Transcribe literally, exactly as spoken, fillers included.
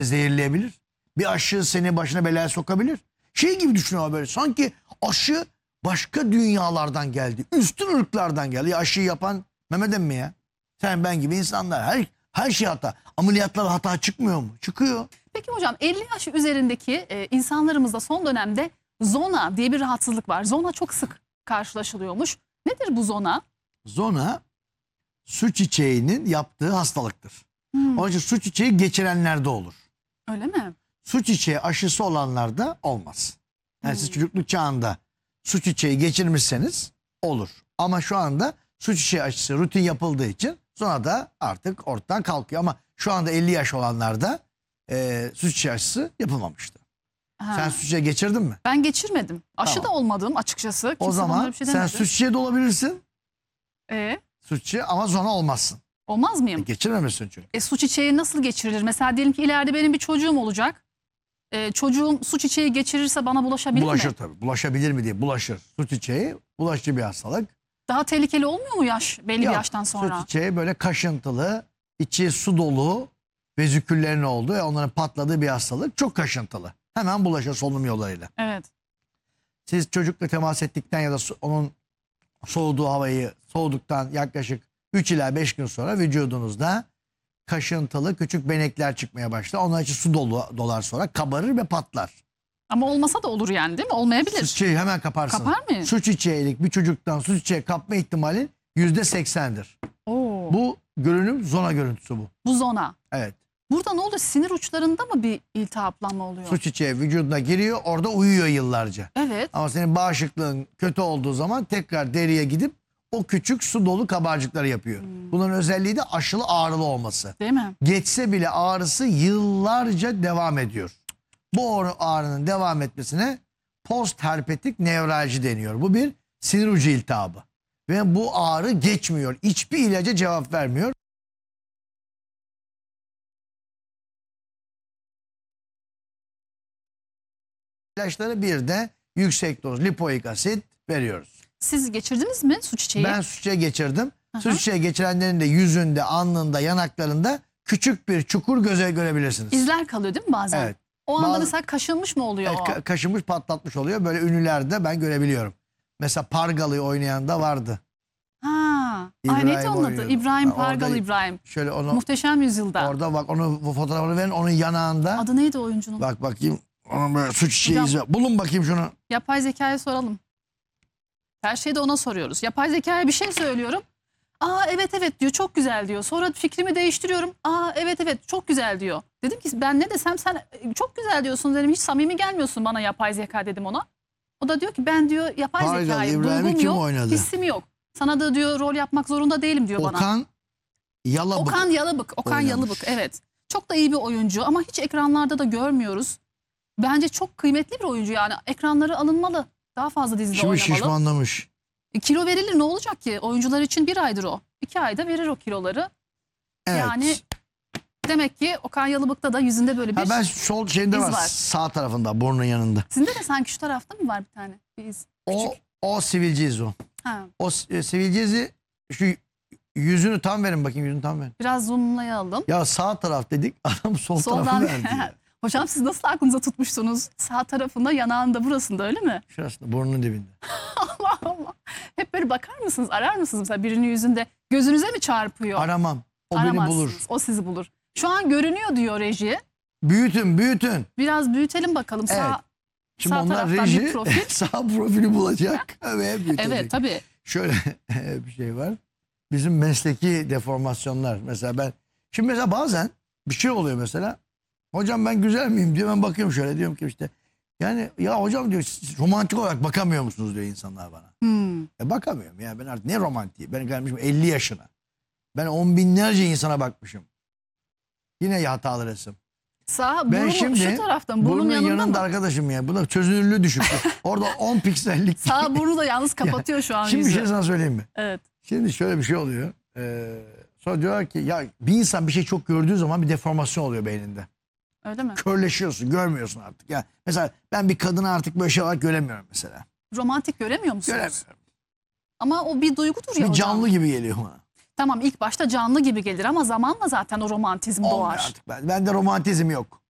zehirleyebilir. Bir aşı seni başına belaya sokabilir. Şey gibi düşünüyor böyle. Sanki aşı başka dünyalardan geldi. Üstün ırklardan geldi. Ya aşıyı yapan Mehmet emmi ya. Sen ben gibi insanlar. Her, her şey hata. Ameliyatlar hata çıkmıyor mu? Çıkıyor. Peki hocam elli yaş üzerindeki e, insanlarımızda son dönemde zona diye bir rahatsızlık var. Zona çok sık karşılaşılıyormuş. Nedir bu zona? Zona su çiçeğinin yaptığı hastalıktır. Hmm, Onun için su çiçeği geçirenlerde olur. öyle mi? Su çiçeği aşısı olanlarda olmaz. Yani siz çocukluk çağında su çiçeği geçirmişseniz olur. Ama şu anda su çiçeği aşısı rutin yapıldığı için sonra da artık ortadan kalkıyor. Ama şu anda elli yaş olanlarda e, su çiçeği aşısı yapılmamıştı. Ha. Sen su çiçeği geçirdin mi? Ben geçirmedim. Aşı Tamam. da olmadım açıkçası. Kimse O bana zaman bir şey sen demedi. su çiçeği de olabilirsin. E, Su çiçeği ama zona olmazsın. olmaz E, mıyım? geçirmemişsin çünkü. E, su çiçeği nasıl geçirilir? Mesela diyelim ki ileride benim bir çocuğum olacak. E, çocuğum su çiçeği geçirirse bana bulaşabilir Bulaşır mi? tabii. Bulaşabilir mi diye bulaşır. Su çiçeği bulaşıcı bir hastalık. Daha tehlikeli olmuyor mu yaş belli Yok, bir yaştan sonra? Su çiçeği böyle kaşıntılı, içi su dolu veziküllerin olduğu ve onların patladığı bir hastalık. Çok kaşıntılı. Hemen bulaşır solunum yollarıyla. Evet. Siz çocukla temas ettikten ya da su- onun soğuduğu havayı soğuduktan yaklaşık üç ila beş gün sonra vücudunuzda kaşıntılı küçük benekler çıkmaya başlar. Onlar için su dolu dolar sonra kabarır ve patlar. Ama olmasa da olur yani değil mi? Su Olmayabilir. çiçeği hemen kaparsın. Kapar mı? Su çiçeğilik bir çocuktan su çiçeği kapma ihtimalin yüzde seksendir. Oo. Bu, Bu görünüm zona görüntüsü bu. bu zona. Evet. Burada ne oluyor? Sinir uçlarında mı bir iltihaplanma oluyor? Su çiçeği vücuduna giriyor, orada uyuyor yıllarca. Evet. Ama senin bağışıklığın kötü olduğu zaman tekrar deriye gidip o küçük su dolu kabarcıkları yapıyor. Hmm. Bunların özelliği de aşılı ağrılı olması. Değil mi? Geçse bile ağrısı yıllarca devam ediyor. Bu ağrının devam etmesine postherpetik nevralji deniyor. Bu bir sinir ucu iltihabı. Ve bu ağrı geçmiyor. Hiçbir ilaca cevap vermiyor. İlaçları bir de yüksek doz lipoik asit veriyoruz. Siz geçirdiniz mi su çiçeği? Ben su çiçeği geçirdim. Aha. Su çiçeği geçirenlerin de yüzünde, alnında, yanaklarında küçük bir çukur göze görebilirsiniz. İzler kalıyor değil mi bazen? Evet. O anda Bazı- mesela kaşınmış mı oluyor Evet, o? ka- kaşınmış patlatmış oluyor. Böyle ünlülerde ben görebiliyorum. Mesela Pargalı'yı oynayan da vardı. Ha. Ay İbrahim neydi onun adı? oynuyordu. İbrahim Ha, orada- Pargalı İbrahim. Şöyle onu Muhteşem Yüzyılda. orada bak onu bu fotoğrafını verin onun yanağında. Adı neydi oyuncunun? Bak bakayım. Onun böyle su çiçeği Hocam- izi. Bulun bakayım şunu. Yapay zekaya soralım. Her şeyi de ona soruyoruz. Yapay zekaya bir şey söylüyorum. Aa evet evet diyor, çok güzel diyor. Sonra fikrimi değiştiriyorum. Aa evet evet çok güzel diyor. Dedim ki ben ne desem sen e, çok güzel diyorsun dedim. Hiç samimi gelmiyorsun bana yapay zeka dedim ona. O da diyor ki ben diyor yapay Pargalı zekayı İbrahim'i duygum kim yok, oynadı? hissim yok. Sana da diyor rol yapmak zorunda değilim diyor bana. Okan Yalabık. Okan Yalıbık. Okan oynamış. Yalıbık evet. Çok da iyi bir oyuncu ama hiç ekranlarda da görmüyoruz. Bence çok kıymetli bir oyuncu yani. Ekranları alınmalı. Daha fazla dizide Şimdi oynamalı. şişmanlamış. E, kilo verilir ne olacak ki? Oyuncular için bir aydır o. İki ayda verir o kiloları. Evet. Yani demek ki Okan Yalıbık'ta da yüzünde böyle bir... Ha ben sol şeyinde iz var, var. sağ tarafında burnun yanında. Sizin de sanki şu tarafta mı var bir tane? Bir iz. O Küçük. o sivilce izi o. Ha, O e, sivilce izi şu yüzünü tam verin bakayım yüzünü tam verin. biraz zoomlayalım. Ya sağ taraf dedik adam sol Soldan... tarafı verdi. ya. Hocam siz nasıl aklınıza tutmuştunuz? Sağ tarafında, yanağında, burasında öyle mi? Şurasında burnun dibinde. Allah Allah. Hep böyle bakar mısınız? Arar mısınız mesela birinin yüzünde? Gözünüze mi çarpıyor? Aramam. O beni Aramazsınız. bulur. O sizi bulur. Şu an görünüyor diyor reji. Büyütün büyütün. Biraz büyütelim bakalım. Evet. Sağ, Şimdi sağ onlar taraftan bir reji profil. sağ profili bulacak ve büyütecek. Evet tabii. Şöyle bir şey var. Bizim mesleki deformasyonlar. Mesela ben şimdi mesela bazen bir şey oluyor mesela. Hocam ben güzel miyim diyor. Ben bakıyorum şöyle diyorum ki işte yani ya hocam diyor siz romantik olarak bakamıyor musunuz diyor insanlar bana. Hmm. E bakamıyorum ya ben artık ne romantiği. Ben gelmişim elli yaşına. Ben on binlerce insana bakmışım. Yine hatalı resim. Sağ Ben burnu şimdi şu taraftan burnun burnun yanında yanında mı? arkadaşım ya. Buna çözünürlüğü düşük. Orada on piksellik. Sağ burnu da yalnız kapatıyor şu an Şimdi bir yüzü. şey sana söyleyeyim mi? Evet. Şimdi şöyle bir şey oluyor. Ee, sonra diyorlar ki ya bir insan bir şey çok gördüğü zaman bir deformasyon oluyor beyninde. Öyle mi? Körleşiyorsun, görmüyorsun artık. Ya mesela ben bir kadını artık böyle şey olarak göremiyorum mesela. Romantik göremiyor musunuz? Göremiyorum. Ama o bir duygudur ya Bir hocam. canlı gibi geliyor bana. Tamam ilk başta canlı gibi gelir ama zamanla zaten o romantizm Olmuyor doğar. artık ben. Bende romantizm yok.